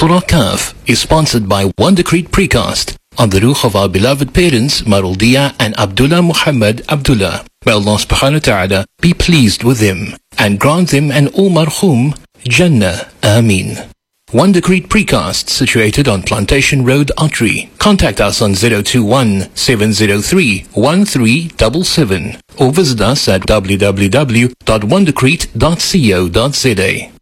Surah Kaf is sponsored by Wondercrete Precast on the ruh of our beloved parents Maruldia and Abdullah Muhammad Abdullah. May Allah subhanahu wa ta'ala be pleased with them and grant them and all marhum Jannah. Ameen. Wondercrete Precast, situated on Plantation Road, Ottery. Contact us on 021-703-1377 or visit us at www.wondercrete.co.za.